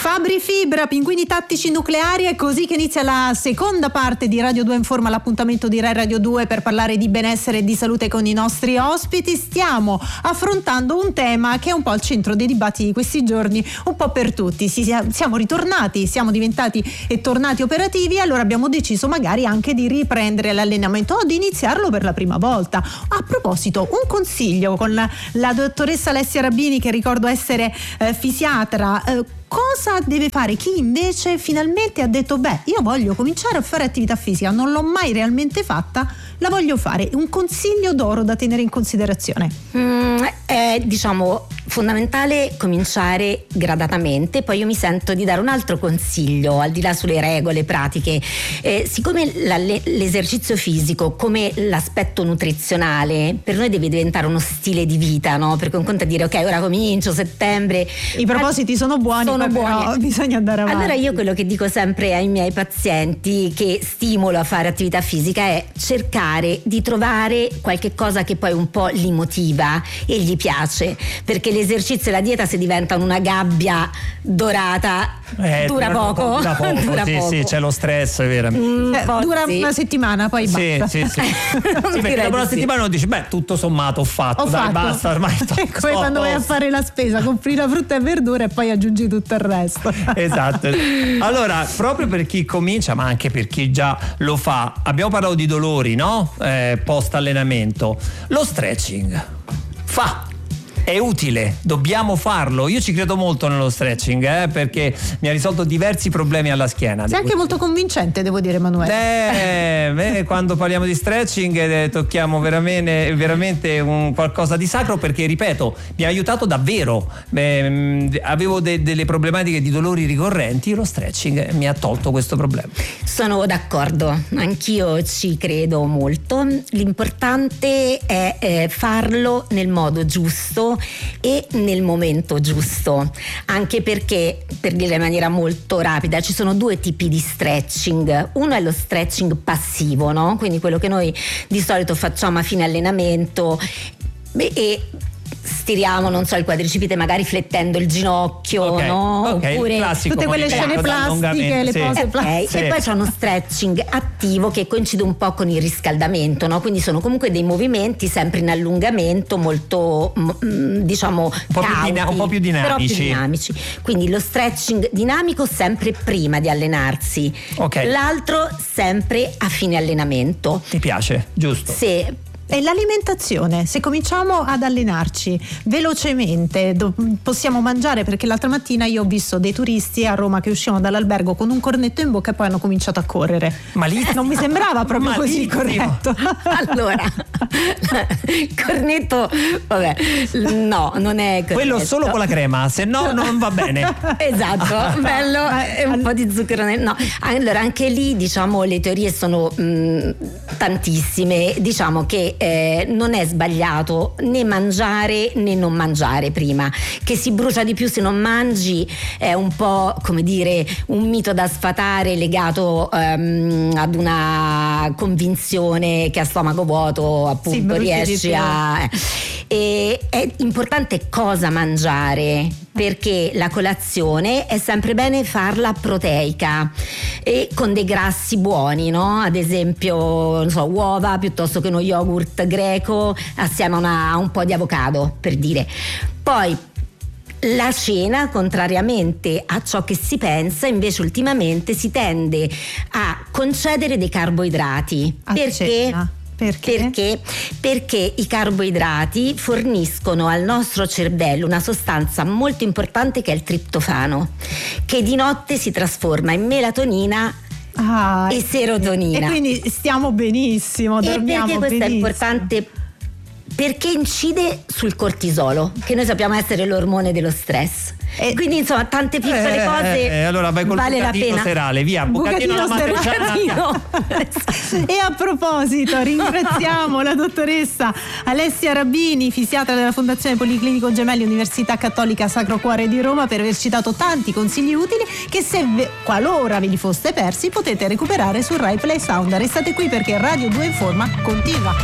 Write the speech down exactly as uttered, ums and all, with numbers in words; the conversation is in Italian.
Fabri Fibra, pinguini tattici nucleari, è così che inizia la seconda parte di Radio due Informa, l'appuntamento di Rai Radio due per parlare di benessere e di salute con i nostri ospiti. Stiamo affrontando un tema che è un po' al centro dei dibattiti di questi giorni, un po' per tutti. Si, siamo ritornati, siamo diventati e tornati operativi, allora abbiamo deciso magari anche di riprendere l'allenamento o di iniziarlo per la prima volta. A proposito, un consiglio con la, la dottoressa Alessia Rabbini, che ricordo essere eh, fisiatra. Eh, Cosa deve fare chi invece finalmente ha detto beh, io voglio cominciare a fare attività fisica, non l'ho mai realmente fatta, la voglio fare? Un consiglio d'oro da tenere in considerazione? Mm, è diciamo fondamentale cominciare gradatamente. Poi io mi sento di dare un altro consiglio, al di là sulle regole pratiche. Eh, siccome la, l'esercizio fisico, come l'aspetto nutrizionale, per noi deve diventare uno stile di vita, no? Perché un conto è dire ok, ora comincio settembre, i propositi sono buoni, sono buoni. Però bisogna andare avanti. Allora io quello che dico sempre ai miei pazienti che stimolo a fare attività fisica è cercare di trovare qualche cosa che poi un po' li motiva e gli piace, perché l'esercizio e la dieta, se diventano una gabbia dorata, eh, dura, dura poco, dura poco, dura sì, poco. sì, c'è lo stress, vero? Mm, eh, dura sì. una settimana, poi sì, basta. sì, sì. Sì, perché dopo una sì. settimana dici beh, tutto sommato ho fatto, ho dai, fatto. basta, ormai sto, è come sto quando vai a fare la spesa, compri la frutta e verdura e poi aggiungi tutto il resto. Esatto. Allora, proprio per chi comincia, ma anche per chi già lo fa, abbiamo parlato di dolori, no? Eh, post allenamento. Lo stretching fa è utile, dobbiamo farlo. Io ci credo molto nello stretching, eh, perché mi ha risolto diversi problemi alla schiena. Sei anche molto convincente, devo dire, Emanuele. Eh, beh, quando parliamo di stretching eh, tocchiamo veramente, veramente un qualcosa di sacro, perché ripeto, mi ha aiutato davvero. Eh, avevo de- delle problematiche di dolori ricorrenti, lo stretching mi ha tolto questo problema. Sono d'accordo, anch'io ci credo molto. L'importante è eh, farlo nel modo giusto e nel momento giusto, anche perché, per dire in maniera molto rapida, ci sono due tipi di stretching. Uno è lo stretching passivo, no? Quindi quello che noi di solito facciamo a fine allenamento e stiriamo, non so, il quadricipite magari flettendo il ginocchio, okay, no? Okay, oppure classico, tutte quelle scene plastiche, le sì. pose plastiche. Okay. E poi c'è uno stretching attivo che coincide un po' con il riscaldamento, no? Quindi sono comunque dei movimenti sempre in allungamento, molto mh, diciamo un po' cauti, più, dina- un po' più dinamici. però più dinamici. Quindi lo stretching dinamico sempre prima di allenarsi, okay. L'altro sempre a fine allenamento. Ti piace, giusto? Se E l'alimentazione, se cominciamo ad allenarci velocemente, do- possiamo mangiare, perché l'altra mattina io ho visto dei turisti a Roma che uscivano dall'albergo con un cornetto in bocca e poi hanno cominciato a correre. Malissimo. Non mi sembrava proprio Malissimo. così corretto. allora il cornetto, vabbè, no, non è corretto. Quello solo con la crema, se no non va bene. Esatto, bello, e un po' di zucchero nel, no. Allora anche lì diciamo le teorie sono mh, tantissime. Diciamo che eh, non è sbagliato né mangiare né non mangiare prima. Che si brucia di più se non mangi è un po', come dire, un mito da sfatare legato um, ad una convinzione che a stomaco vuoto appunto riesci a... E è importante cosa mangiare, perché la colazione è sempre bene farla proteica e con dei grassi buoni, no? Ad esempio, non so, uova piuttosto che uno yogurt greco assieme a, una, a un po' di avocado, per dire. Poi la cena, contrariamente a ciò che si pensa, invece ultimamente si tende a concedere dei carboidrati. A perché? cena. Perché? Perché? Perché i carboidrati forniscono al nostro cervello una sostanza molto importante che è il triptofano, che di notte si trasforma in melatonina Ah, e serotonina. E quindi stiamo benissimo, dormiamo e perché questo benissimo. è importante? Perché incide sul cortisolo, che noi sappiamo essere l'ormone dello stress. E quindi insomma tante piccole eh, cose eh, allora vai col vale la bucatino pena. serale, via, bucatino alla bucatino E a proposito ringraziamo la dottoressa Alessia Rabbini, fisiatra della Fondazione Policlinico Gemelli Università Cattolica Sacro Cuore di Roma, per averci dato tanti consigli utili che, se ve, qualora ve li foste persi, potete recuperare su Rai Play Sound. Restate qui perché Radio due Informa continua.